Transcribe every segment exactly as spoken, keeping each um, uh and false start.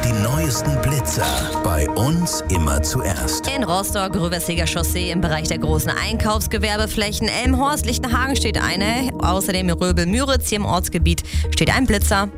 Die neuesten Blitzer. Bei uns immer zuerst. In Rostock, Röversiger Chaussee im Bereich der großen Einkaufsgewerbeflächen. Elmhorst, Lichtenhagen steht eine. Außerdem in Röbel-Müritz, hier im Ortsgebiet, steht ein Blitzer.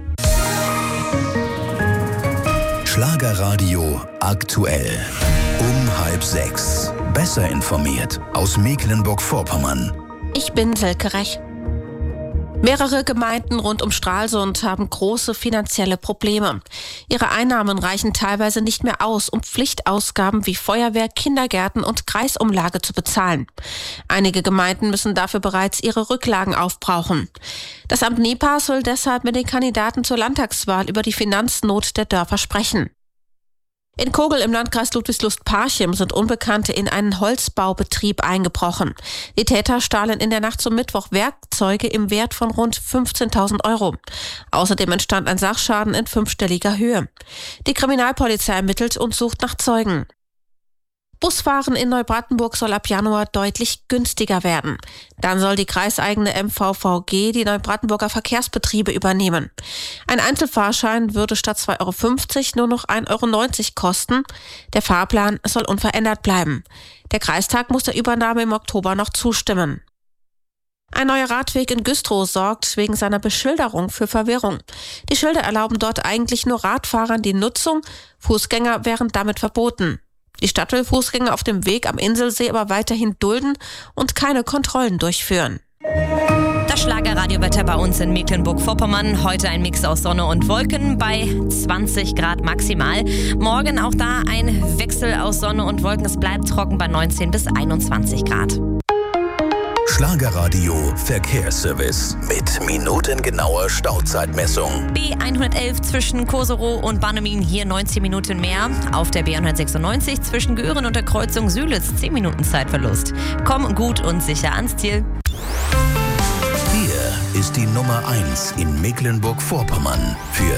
Schlagerradio aktuell. Um halb sechs. Besser informiert aus Mecklenburg-Vorpommern. Ich bin Silke Rech. Mehrere Gemeinden rund um Stralsund haben große finanzielle Probleme. Ihre Einnahmen reichen teilweise nicht mehr aus, um Pflichtausgaben wie Feuerwehr, Kindergärten und Kreisumlage zu bezahlen. Einige Gemeinden müssen dafür bereits ihre Rücklagen aufbrauchen. Das Amt Nepas will deshalb mit den Kandidaten zur Landtagswahl über die Finanznot der Dörfer sprechen. In Kogel im Landkreis Ludwigslust-Parchim sind Unbekannte in einen Holzbaubetrieb eingebrochen. Die Täter stahlen in der Nacht zum Mittwoch Werkzeuge im Wert von rund fünfzehntausend Euro. Außerdem entstand ein Sachschaden in fünfstelliger Höhe. Die Kriminalpolizei ermittelt und sucht nach Zeugen. Busfahren in Neubrandenburg soll ab Januar deutlich günstiger werden. Dann soll die kreiseigene M V V G die Neubrandenburger Verkehrsbetriebe übernehmen. Ein Einzelfahrschein würde statt zwei Euro fünfzig nur noch ein Euro neunzig kosten. Der Fahrplan soll unverändert bleiben. Der Kreistag muss der Übernahme im Oktober noch zustimmen. Ein neuer Radweg in Güstrow sorgt wegen seiner Beschilderung für Verwirrung. Die Schilder erlauben dort eigentlich nur Radfahrern die Nutzung, Fußgänger wären damit verboten. Die Stadt will Fußgänger auf dem Weg am Inselsee aber weiterhin dulden und keine Kontrollen durchführen. Das Schlagerradiowetter bei uns in Mecklenburg-Vorpommern. Heute ein Mix aus Sonne und Wolken bei zwanzig Grad maximal. Morgen auch da ein Wechsel aus Sonne und Wolken. Es bleibt trocken bei neunzehn bis einundzwanzig Grad. Schlagerradio Verkehrsservice mit minutengenauer Stauzeitmessung. B hundertelf zwischen Koserow und Bannemin hier neunzehn Minuten mehr. Auf der B hundertsechsundneunzig zwischen Göhren und der Kreuzung Sülitz zehn Minuten Zeitverlust. Komm gut und sicher ans Ziel. Hier ist die Nummer eins in Mecklenburg-Vorpommern für